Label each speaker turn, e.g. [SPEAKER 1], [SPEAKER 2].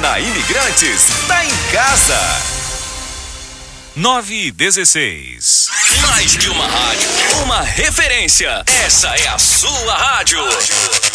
[SPEAKER 1] Na Imigrantes, tá em casa.
[SPEAKER 2] 9:16.
[SPEAKER 1] Mais que uma rádio, uma referência. Essa é a sua rádio.